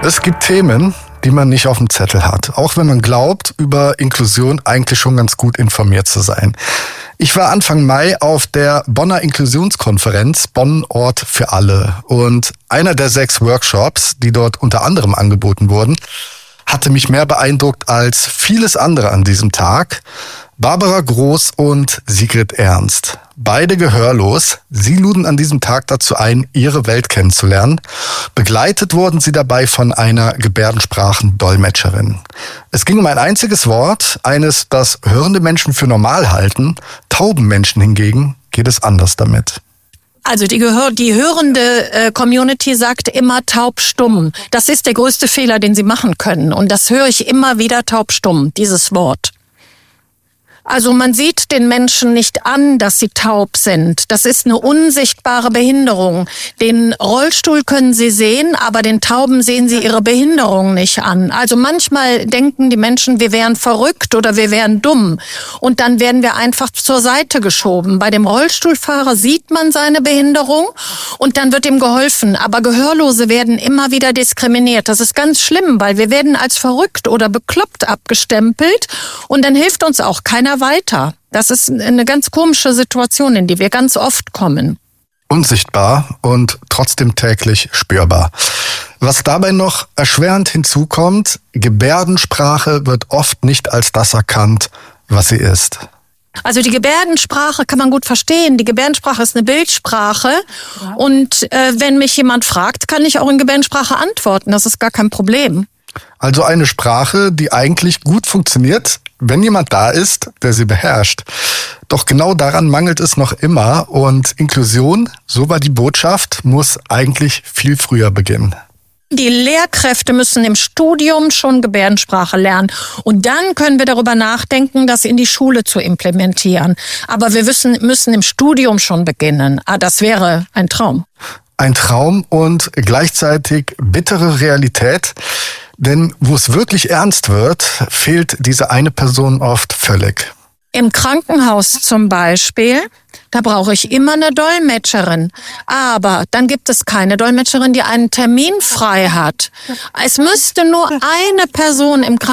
Es gibt Themen, die man nicht auf dem Zettel hat, auch wenn man glaubt, über Inklusion eigentlich schon ganz gut informiert zu sein. Ich war Anfang Mai auf der Bonner Inklusionskonferenz Bonn Ort für alle und einer der 6 Workshops, die dort unter anderem angeboten wurden, hatte mich mehr beeindruckt als vieles andere an diesem Tag. Barbara Groß und Sigrid Ernst, beide gehörlos. Sie luden an diesem Tag dazu ein, ihre Welt kennenzulernen. Begleitet wurden sie dabei von einer Gebärdensprachendolmetscherin. Es ging um ein einziges Wort, eines, das hörende Menschen für normal halten. Tauben Menschen hingegen geht es anders damit. Also die hörende Community sagt immer taub-stumm. Das ist der größte Fehler, den sie machen können. Und das höre ich immer wieder, taub-stumm, dieses Wort. Also man sieht den Menschen nicht an, dass sie taub sind. Das ist eine unsichtbare Behinderung. Den Rollstuhl können sie sehen, aber den Tauben sehen sie ihre Behinderung nicht an. Also manchmal denken die Menschen, wir wären verrückt oder wir wären dumm. Und dann werden wir einfach zur Seite geschoben. Bei dem Rollstuhlfahrer sieht man seine Behinderung und dann wird ihm geholfen. Aber Gehörlose werden immer wieder diskriminiert. Das ist ganz schlimm, weil wir werden als verrückt oder bekloppt abgestempelt und dann hilft uns auch keiner weiter. Das ist eine ganz komische Situation, in die wir ganz oft kommen. Unsichtbar und trotzdem täglich spürbar. Was dabei noch erschwerend hinzukommt, Gebärdensprache wird oft nicht als das erkannt, was sie ist. Also die Gebärdensprache kann man gut verstehen. Die Gebärdensprache ist eine Bildsprache. Ja. Und wenn mich jemand fragt, kann ich auch in Gebärdensprache antworten. Das ist gar kein Problem. Also eine Sprache, die eigentlich gut funktioniert, wenn jemand da ist, der sie beherrscht. Doch genau daran mangelt es noch immer und Inklusion, so war die Botschaft, muss eigentlich viel früher beginnen. Die Lehrkräfte müssen im Studium schon Gebärdensprache lernen und dann können wir darüber nachdenken, das in die Schule zu implementieren. Aber wir müssen im Studium schon beginnen. Das wäre ein Traum. Ein Traum und gleichzeitig bittere Realität. Denn wo es wirklich ernst wird, fehlt diese eine Person oft völlig. Im Krankenhaus zum Beispiel, da brauche ich immer eine Dolmetscherin. Aber dann gibt es keine Dolmetscherin, die einen Termin frei hat. Es müsste nur eine Person im Krankenhaus